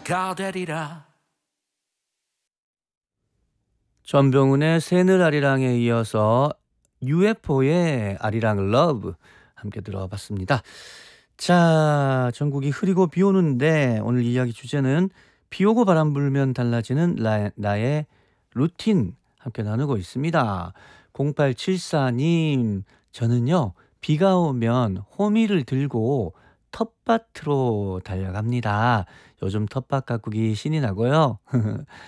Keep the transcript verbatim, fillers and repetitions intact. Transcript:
내가 되리라. 전병훈의 새늘 아리랑에 이어서 유에프오의 아리랑 러브 함께 들어봤습니다. 자, 전국이 흐리고 비 오는데 오늘 이야기 주제는 비 오고 바람 불면 달라지는 나, 나의 루틴 함께 나누고 있습니다. 공팔칠사 님, 저는요 비가 오면 호미를 들고 텃밭으로 달려갑니다. 요즘 텃밭 가꾸기 신이 나고요.